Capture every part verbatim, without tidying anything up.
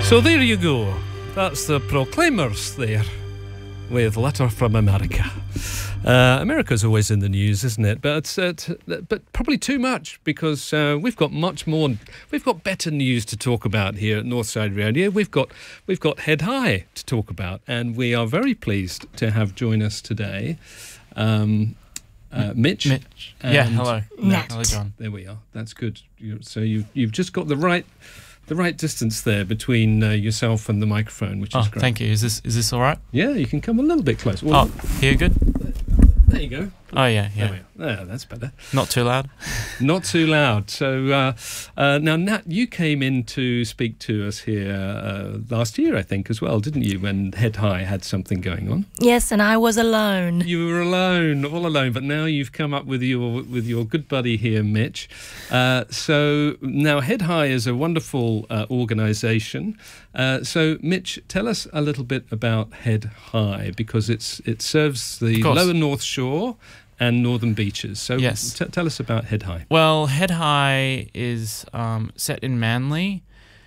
So there you go. That's the Proclaimers there with Letter from America. Uh, America's always in the news, isn't it? But uh, t- but probably too much, because uh, we've got much more. We've got better news to talk about here at Northside Radio. We've got we've got Head High to talk about, and we are very pleased to have join us today. Um, uh, Mitch. Mitch. Yeah. Hello. Nat. Hello, John. There we are. That's good. You, so you you've just got the right. The right distance there between uh, yourself and the microphone, which Oh, is great. thank you. Is this is this all right? Yeah, you can come a little bit closer. Well, Oh, here good? there you go. Oh, yeah, There yeah. we are. There, that's better. Not too loud? Not too loud. So uh, uh, now, Nat, you came in to speak to us here uh, last year, I think, as well, didn't you? When Head High had something going on. Yes, and I was alone. You were alone, all alone. But now you've come up with your with your good buddy here, Mitch. Uh, so now Head High is a wonderful uh, organisation. Uh, so Mitch, tell us a little bit about Head High, because it's it serves the Lower North Shore and Northern Beaches. So Yes. t- tell us about Head High. Well, Head High is um, set in Manly,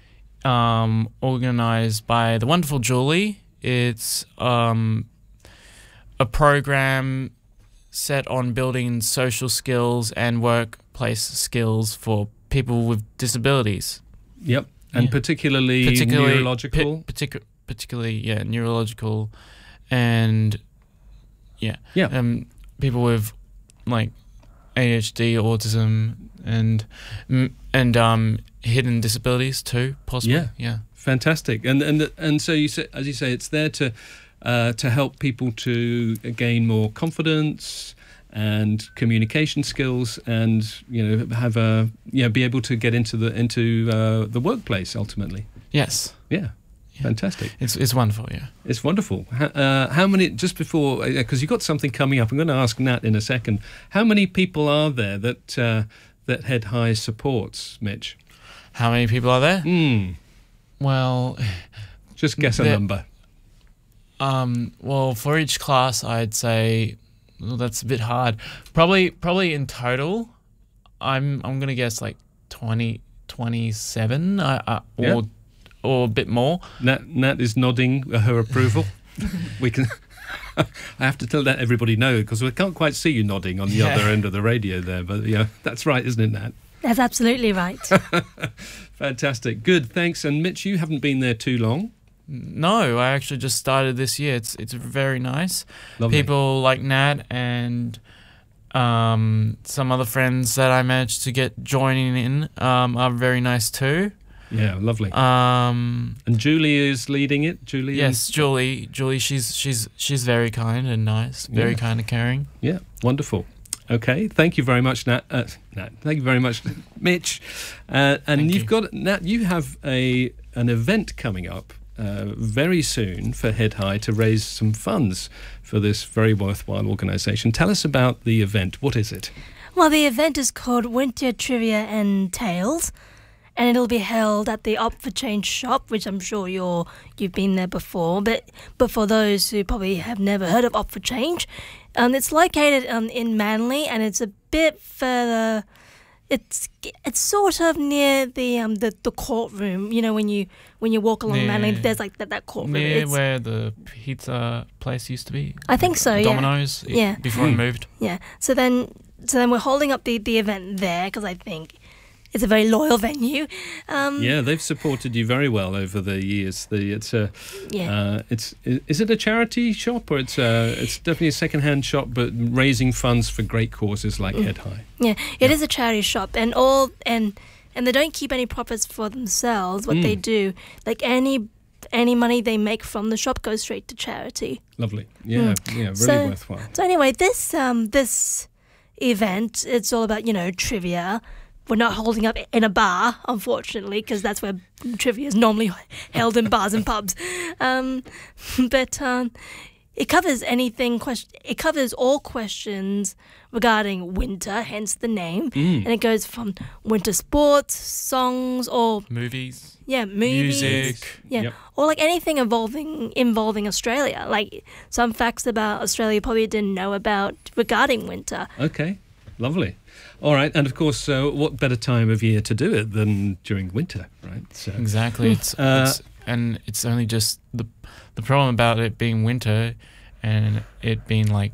um, organised by the wonderful Julie. It's um, a program set on building social skills and workplace skills for people with disabilities. Yep, and Yeah. particularly, Particularly neurological. Pi- particu- particularly, yeah, neurological, and yeah, Yeah. um, people with like A D H D, autism, and mm, and um, hidden disabilities too, possibly. Yeah. yeah. Fantastic, and and and so you say, as you say, it's there to uh, to help people to gain more confidence and communication skills, and you know have a you know be able to get into the into uh, the workplace ultimately. Yes. Yeah, Yeah. fantastic. It's it's wonderful. Yeah. It's wonderful. How, uh, how many? Just before, because you've got something coming up, I'm going to ask Nat in a second. How many people are there that uh, that Head High supports, Mitch? How many people are there? Hmm. Well, Just guess a There- number. um, well, for each class, I'd say, well, that's a bit hard. Probably, probably in total, I'm I'm gonna guess like twenty, twenty-seven, uh, uh, or Yeah. or a bit more. Nat, Nat is nodding her approval. We can. I have to tell that everybody know, because we can't quite see you nodding on the Yeah. other end of the radio there. But yeah, that's right, isn't it, Nat? That's absolutely right. Fantastic. Good. Thanks. And Mitch, you haven't been there too long. No, I actually just started this year. It's it's very nice. Lovely. People like Nat and um, some other friends that I managed to get joining in um, are very nice too. Yeah, lovely. Um, and Julie is leading it. Julie. yes, Julie. Julie, she's she's she's very kind and nice, very Yeah. kind and caring. Yeah, wonderful. Okay, thank you very much, Nat. Uh, Nat, thank you very much, Mitch. Uh, and Thank you've you. got Nat. You have a an event coming up uh, very soon for Head High to raise some funds for this very worthwhile organisation. Tell us about the event. What is it? Well, the event is called Winter Trivia and Tales, and it'll be held at the Up for Change shop, which I'm sure you're you've been there before. But but for those who probably have never heard of Up for Change, um, it's located um, in Manly, and it's a bit further. It's it's sort of near the um the, the courtroom. You know, when you when you walk along Near- Manly, there's like that, that courtroom. Near It's- where the pizza place used to be. I think so, yeah. Domino's. i- Yeah. Before it Mm. moved. Yeah. So then, so then we're holding up the, the event there because I think it's a very loyal venue. Um, Yeah, they've supported you very well over the years. The it's a Yeah. uh, it's i- is it a charity shop, or it's a, it's definitely a second-hand shop, but raising funds for great causes like Head High. Yeah. It is a charity shop, and all and and they don't keep any profits for themselves. What they Mm. do, like any any money they make from the shop goes straight to charity. Lovely. Yeah, yeah, really So- worthwhile. So anyway, this um this event, it's all about, you know, trivia. We're not holding up in a bar, unfortunately, because that's where trivia is normally held in bars and pubs. Um, but um, it covers anything. Question. It covers all questions regarding winter, hence the name, Mm. and it goes from winter sports, songs, or Movies. yeah, movies, Music. yeah, Yep. or like anything involving involving Australia. Like some facts about Australia you probably didn't know about regarding winter. Okay, lovely. All right, and of course, uh, what better time of year to do it than during winter, right? So, Exactly. It's, Uh, it's and it's only just the the problem about it being winter, and it being like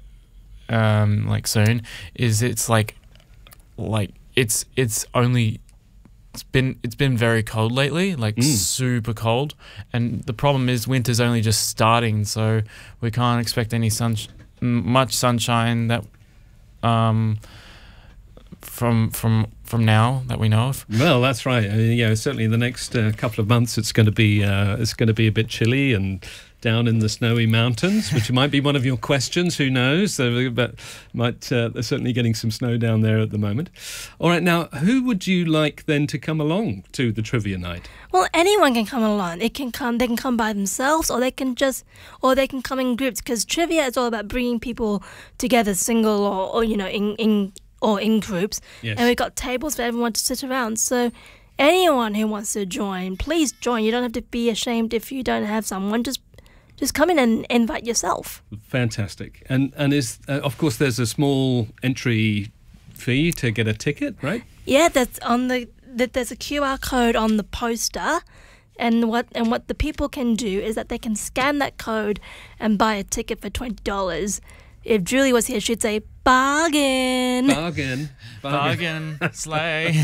um like soon is it's like like it's it's only it's been it's been very cold lately, like Mm. super cold, and the problem is winter's only just starting, so we can't expect any sun much sunshine that um from from from now that we know of. Well, that's right. I mean, yeah, certainly the next uh, couple of months, it's going to be uh, it's going to be a bit chilly and down in the snowy mountains, which might be one of your questions. Who knows? So, but might uh, they're certainly getting some snow down there at the moment. All right, now who would you like then to come along to the trivia night? Well, anyone can come along. It can come. They can come by themselves, or they can just, or they can come in groups. Because trivia is all about bringing people together, single or, or you know, in in or in groups. Yes. And we've got tables for everyone to sit around. So anyone who wants to join, please join. You don't have to be ashamed if you don't have someone. Just just come in and invite yourself. Fantastic. And and is uh, of course there's a small entry fee to get a ticket, right? Yeah, that's on the that. There's a Q R code on the poster, and what and what the people can do is that they can scan that code and buy a ticket for twenty dollars. If Julie was here, she'd say bargain. Bargain. Bargain, slay.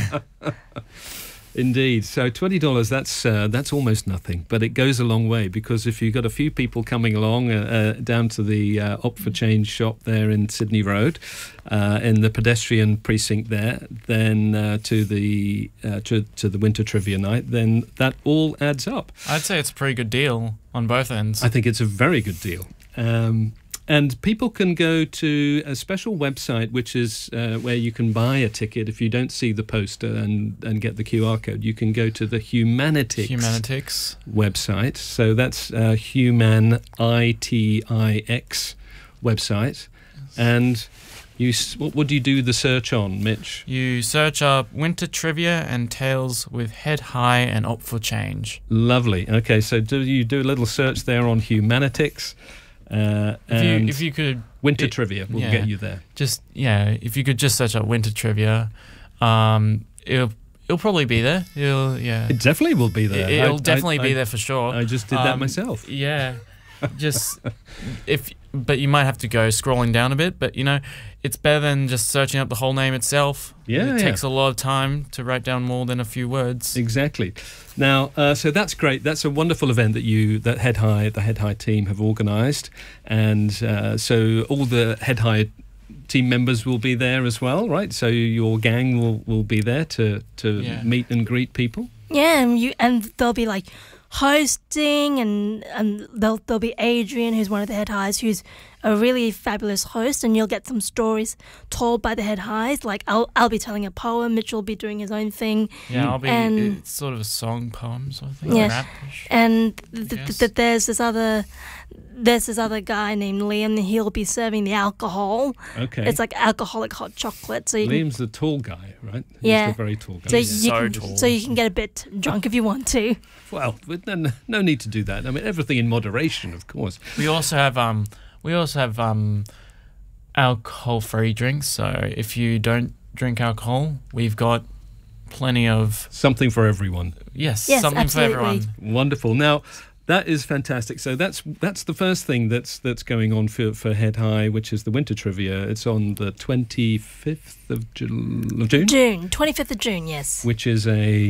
Indeed. So twenty dollars, that's uh, that's almost nothing, but it goes a long way, because if you've got a few people coming along uh, uh, down to the uh, Opt for Change shop there in Sydney Road, uh, in the pedestrian precinct there, then uh, to the uh, to, to the winter trivia night, then that all adds up. I'd say it's a pretty good deal on both ends. I think it's a very good deal. Um, And people can go to a special website, which is uh, where you can buy a ticket if you don't see the poster and, and get the Q R code. You can go to the Humanitix, Humanitix website. So that's uh, Human I T I X website. And you, s- what would you do the search on, Mitch? You search up winter trivia and tales with Head High and Opt for Change. Lovely. Okay, so do you do a little search there on Humanitix? Uh, If you and if you could winter it- trivia will yeah. get you there. just yeah, if you could just search up winter trivia, um, it'll it'll probably be there. It'll yeah, It definitely will be there. it, will I- definitely I- be I- there for sure. I just did that Um, myself. Yeah, just if but you might have to go scrolling down a bit. But you know, it's better than just searching up the whole name itself. Yeah, it yeah. takes a lot of time to write down more than a few words. Exactly. Now, uh, so that's great. That's a wonderful event that you, that Head High, the Head High team have organised, and uh, so all the Head High team members will be there as well, right? So your gang will, will be there to to Yeah. meet and greet people. Yeah, and you and they'll be like hosting, and and there'll there'll be Adrian, who's one of the head highs, who's a really fabulous host, and you'll get some stories told by the head highs. Like I'll I'll be telling a poem, Mitch will be doing his own thing, Yeah, I'll be. And- It's sort of a song poem sort of thing. Yeah. Rap-ish. and th- th- Yes. th- there's this other there's this other guy named Liam, and he'll be serving the alcohol. Okay. It's like alcoholic hot chocolate, so you can, Liam's the tall guy, right? He's Yeah. the very tall guy. so He's you so can tall. so you can get a bit drunk if you want to. Well, but no, no need to do that. I mean, everything in moderation, of course. We also have um we also have um alcohol-free drinks. So if you don't drink alcohol, we've got plenty of Something for everyone. yes, Yes, something absolutely. for everyone. Wonderful. Now, that is fantastic. So that's that's the first thing that's that's going on for, for Head High, which is the winter trivia. It's on the twenty-fifth of, Ju- of June, June twenty-fifth of June, yes. which is a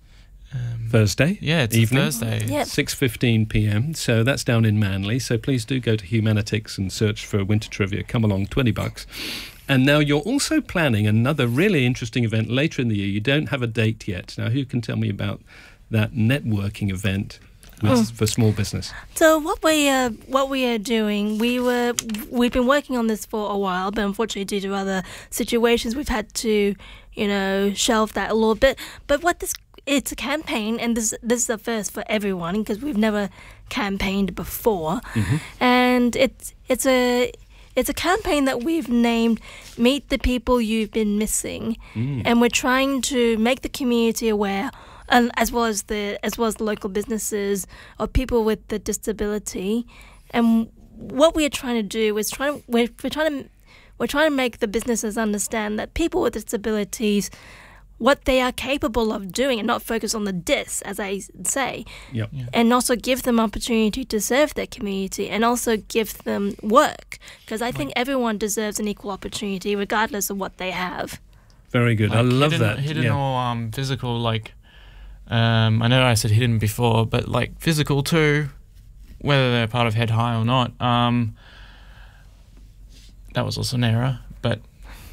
Um, Thursday. yeah, it's evening. a Thursday. Yep. six fifteen p.m. So that's down in Manly. So please do go to Humanitix and search for winter trivia. Come along, twenty bucks. And now you're also planning another really interesting event later in the year. You don't have a date yet. Now, who can tell me about that networking event with, Oh. for small business? So what we uh, what we are doing, we were we've been working on this for a while, but unfortunately due to other situations, we've had to, you know, shelve that a little bit. But what this it's a campaign, and this this is the first for everyone because we've never campaigned before, and it's it's a it's a campaign that we've named "Meet the People You've Been Missing," and we're trying to make the community aware, and as well as the as well as the local businesses or people with the disability. And what we are trying to do is trying we're, we're trying to we're trying to make the businesses understand that people with disabilities what they are capable of doing and not focus on the dis, as I say. Yep. Yeah. And also give them opportunity to serve their community and also give them work. Because I think everyone deserves an equal opportunity regardless of what they have. Very good. I Like, love hidden, that. Hidden yeah. or um, physical, like, um, I know I said hidden before, but like physical too, whether they're part of Head High or not. Um, that was also an error, but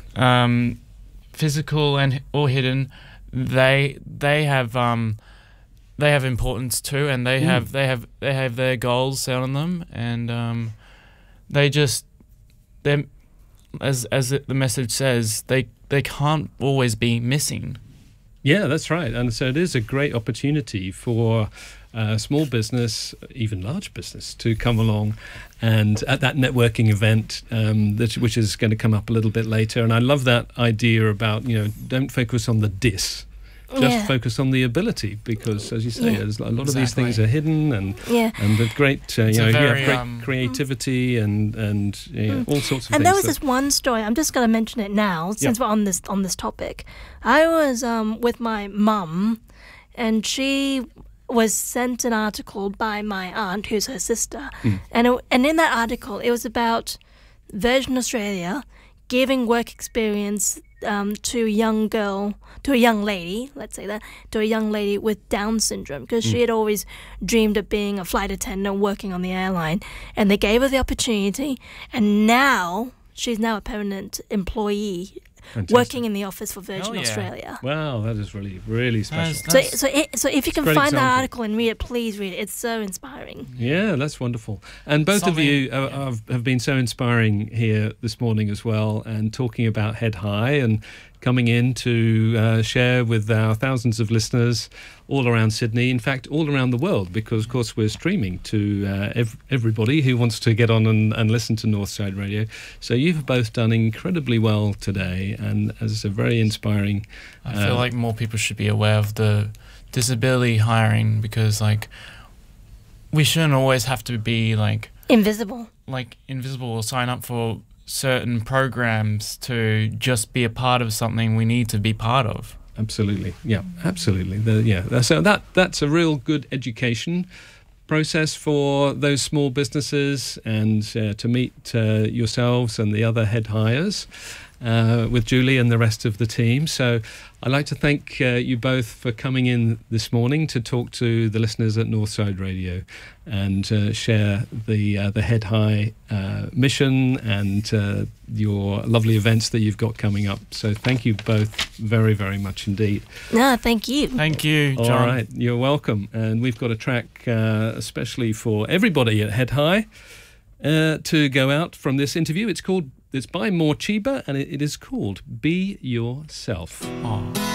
um, physical and or hidden, they they have um, they have importance too, and they Mm. have they have they have their goals set on them, and um, they just they as as it, the message says, they they can't always be missing. Yeah, that's right. And so it is a great opportunity for uh, small business, even large business, to come along and at that networking event, um, that, which is going to come up a little bit later. And I love that idea about, you know, don't focus on the dis. Just Yeah. focus on the ability, because, as you say, Yeah. there's a lot of these Exactly. things are hidden, and Yeah. and with great, uh, you It's a know, you very, have great um, creativity and and you know, all sorts of And things. there was that- this one story. I'm just going to mention it now, since we're on this on this topic. I was um, with my mum, and she was sent an article by my aunt, who's her sister, Mm. and it, and in that article, it was about Virgin Australia giving work experience um, to a young girl, to a young lady, let's say that, to a young lady with Down syndrome, because she had always dreamed of being a flight attendant working on the airline, and they gave her the opportunity, and now she's now a permanent employee Fantastic. working in the office for Virgin yeah. Australia. Wow, that is really really special. That's- So, that's- so, it, so if you can Great find that example. article and read it, please read it. It's so inspiring. Yeah, that's wonderful. And both of Something- you uh, have, have been so inspiring here this morning as well, and talking about Head High and coming in to uh, share with our thousands of listeners all around Sydney, in fact, all around the world, because, of course, we're streaming to uh, ev- everybody who wants to get on and, and listen to Northside Radio. So you've both done incredibly well today, and as a very inspiring... I feel uh, like more people should be aware of the disability hiring, because like we shouldn't always have to be like Invisible. like invisible or sign up for certain programs to just be a part of something we need to be part of. Absolutely, yeah, absolutely. The, yeah, so that that's a real good education process for those small businesses, and uh, to meet uh, yourselves and the other head hires uh, with Julie and the rest of the team. So I'd like to thank uh, you both for coming in this morning to talk to the listeners at Northside Radio and uh, share the uh, the Head High uh, mission and uh, your lovely events that you've got coming up. So thank you both very, very much indeed. No, thank you. Thank you, All John. right, you're welcome. And we've got a track uh, especially for everybody at Head High uh, to go out from this interview. It's called, it's by Morchiba, and it, it is called Be Yourself. Aw.